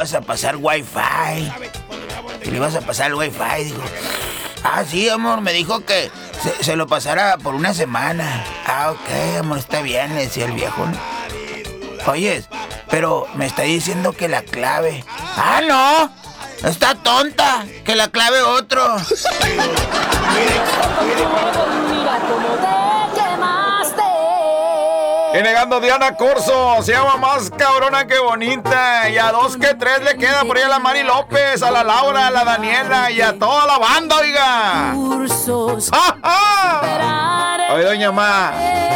ibas a pasar wifi. Que le ibas a pasar el wifi, dijo. Ah, sí, amor, me dijo que se lo pasara por una semana. Ah, ok, amor, está bien, le decía el viejo. Oyes, pero me está diciendo que la clave. Ah, no, está tonta, que la clave otro. Mira cómo te quemaste. Y negando Diana Corso, se llama más cabrona que bonita. Y a 2 que 3 le queda por ahí a la Mari López, a la Laura, a la Daniela y a toda la banda, oiga. Cursos. ¡Ja, ja! Oye, doña Ma,